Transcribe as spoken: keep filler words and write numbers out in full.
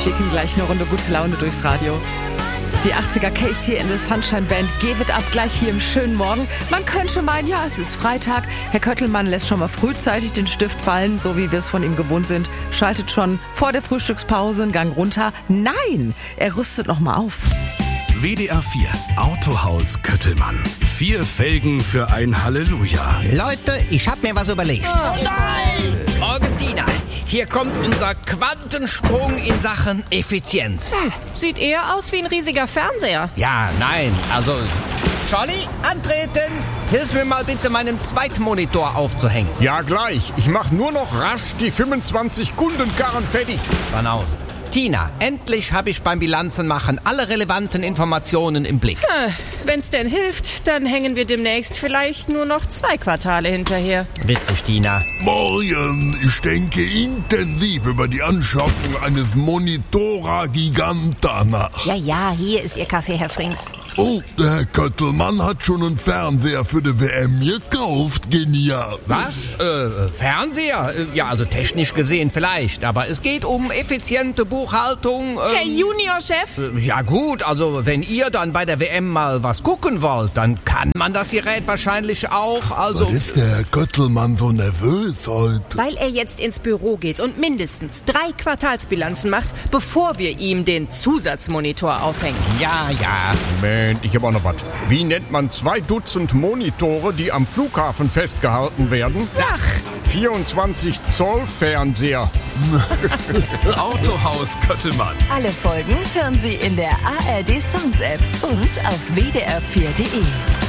schicken gleich eine Runde gute Laune durchs Radio. Die achtziger Case hier in der Sunshine Band. Give it up gleich hier im schönen Morgen. Man könnte meinen, ja, es ist Freitag. Herr Köttelmann lässt schon mal frühzeitig den Stift fallen, so wie wir es von ihm gewohnt sind. Schaltet schon vor der Frühstückspause einen Gang runter. Nein, er rüstet noch mal auf. W D R vier Autohaus Köttelmann. Vier Felgen für ein Halleluja. Leute, ich hab mir was überlegt. Oh nein! Morgen, Dina. Hier kommt unser Quantensprung in Sachen Effizienz. Hm, sieht eher aus wie ein riesiger Fernseher. Ja, nein, also... Scholli, antreten! Hilf mir mal bitte, meinen Zweitmonitor aufzuhängen. Ja, gleich. Ich mach nur noch rasch die fünfundzwanzig Kundenkarren fertig. Wann aus? Tina, endlich habe ich beim Bilanzenmachen alle relevanten Informationen im Blick. Hm, wenn's denn hilft, dann hängen wir demnächst vielleicht nur noch zwei Quartale hinterher. Witzig, Tina. Morgen, ich denke intensiv über die Anschaffung eines Monitora Giganta nach. Ja, ja, hier ist Ihr Kaffee, Herr Frings. Oh, der Herr Köttelmann hat schon einen Fernseher für die W M gekauft. Genial. Was? Äh, Fernseher? Ja, also technisch gesehen vielleicht, aber es geht um effiziente Buchhaltung. Ähm, Herr Juniorchef? Äh, ja gut, also wenn ihr dann bei der W M mal was gucken wollt, dann kann man das Gerät wahrscheinlich auch, also... Was ist der Herr Köttelmann so nervös heute? Weil er jetzt ins Büro geht und mindestens drei Quartalsbilanzen macht, bevor wir ihm den Zusatzmonitor aufhängen. Ja, ja. Moment, ich habe auch noch was. Wie nennt man zwei Dutzend Monitore, die am Flughafen festgehalten werden? Sach! vierundzwanzig Zoll Fernseher. Autohaus Köttelmann. Alle Folgen hören Sie in der A R D Sounds App und auf w d r vier punkt d e.